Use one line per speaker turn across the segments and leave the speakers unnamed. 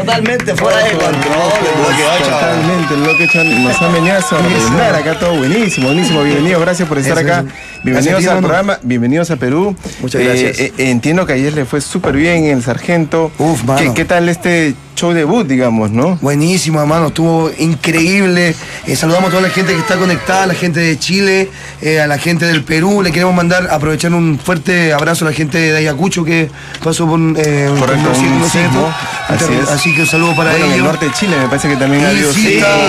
totalmente fuera de control.
Totalmente, el bloque 8 nos ha venido a sorprender acá, todo buenísimo, buenísimo. Bienvenidos, gracias por estar acá. Bienvenidos al programa, bienvenidos a Perú.
Muchas gracias.
Entiendo que ayer le fue súper bien en el Sargento.
Mano.
¿Qué tal este show debut, digamos, no?
Buenísimo, hermano, estuvo increíble. Saludamos a toda la gente que está conectada, a la gente de Chile, a la gente del Perú. Le queremos aprovechar un fuerte abrazo a la gente de Ayacucho que pasó por un
sismo.
Así que un saludo para ellos.
En el norte de Chile me parece que también ha habido.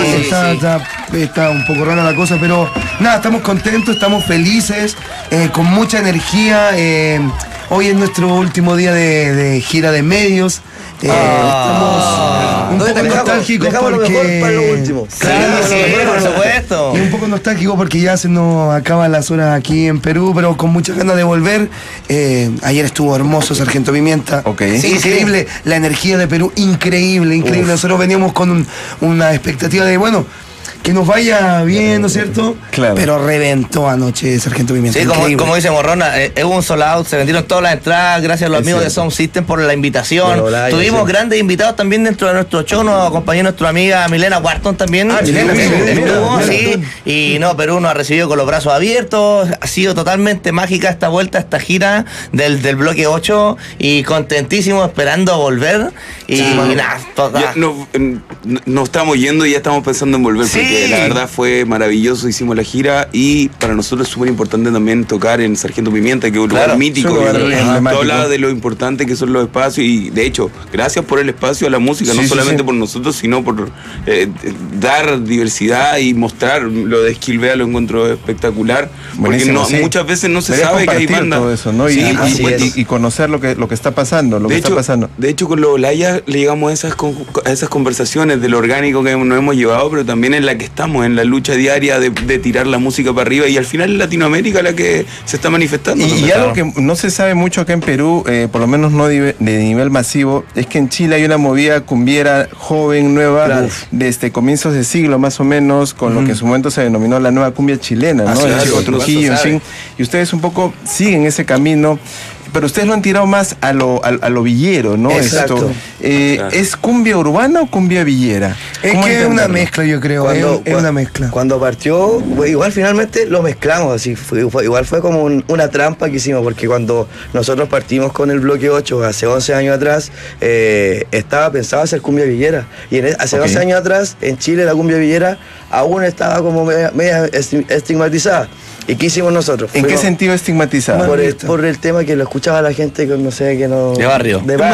Está un poco rara la cosa, pero nada, estamos contentos, estamos felices, con mucha energía. Hoy es nuestro último día de gira de medios. Estamos un poco nostálgicos porque...
para lo último.
Claro,
sí, por supuesto.
Y un poco nostálgico porque ya se nos acaban las horas aquí en Perú, pero con muchas ganas de volver. Ayer estuvo hermoso Sargento Pimienta.
Okay.
Sí, increíble. La energía de Perú, increíble, increíble. Nosotros veníamos con una expectativa de, bueno, que nos vaya bien, ¿no es cierto?
Claro.
Pero reventó anoche Sargento Pimienta.
Sí, como dice Morrona, hubo un sold out, se vendieron todas las entradas, gracias a los amigos de Sound System por la invitación. Tuvimos grandes invitados también dentro de nuestro show, nos acompañó nuestra amiga Milena Wharton también.
Milena,
estuvo, sí. Y no, Perú nos ha recibido con los brazos abiertos, ha sido totalmente mágica esta vuelta, esta gira del bloque 8 y contentísimo esperando volver. Y nada,
nos estamos yendo y ya estamos pensando en volver.
Sí.
Porque la verdad fue maravilloso, hicimos la gira y para nosotros es súper importante también tocar en Sargento Pimienta, que es un lugar mítico. Tú hablabas de lo importante que son los espacios y de hecho, gracias por el espacio a la música, no solamente por nosotros, sino por dar diversidad y mostrar lo de Esquilvea, lo encuentro espectacular. Porque muchas veces no se sabe que hay bandas.
Todo eso, ¿no? Y conocer lo que está pasando,
De hecho, con los Olaya le llegamos a esas conversaciones de lo orgánico que nos hemos llevado, pero también en la que estamos, en la lucha diaria de tirar la música para arriba y al final es Latinoamérica la que se está manifestando.
Y algo que no se sabe mucho acá en Perú, por lo menos no de nivel masivo, es que en Chile hay una movida cumbiera joven, nueva, desde comienzos de siglo más o menos, con lo que en su momento se denominó la nueva cumbia chilena, ¿no? El Chico Trujillo, en fin. Y ustedes un poco siguen ese camino. Pero ustedes lo han tirado más a lo villero, ¿no?
Exacto.
¿Es cumbia urbana o cumbia villera?
Es que es una mezcla, yo creo. Es una mezcla.
Cuando partió, igual finalmente lo mezclamos, así igual fue como una trampa que hicimos, porque cuando nosotros partimos con el bloque 8 hace 11 años atrás, estaba pensado hacer cumbia villera. Y hace 11 años atrás, en Chile, la cumbia villera aún estaba como media estigmatizada. ¿Y qué hicimos nosotros?
¿En qué sentido estigmatizada?
Por el tema que lo escuchaba la gente, no sé, que no...
De barrio.